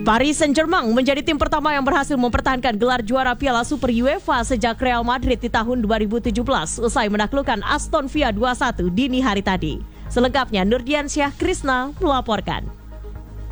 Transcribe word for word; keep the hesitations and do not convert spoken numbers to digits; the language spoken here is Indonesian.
Paris Saint-Germain menjadi tim pertama yang berhasil mempertahankan gelar juara Piala Super UEFA sejak Real Madrid di tahun dua ribu tujuh belas usai menaklukkan Aston Villa dua satu dini hari tadi. Selengkapnya Nurdiansyah Krisna melaporkan.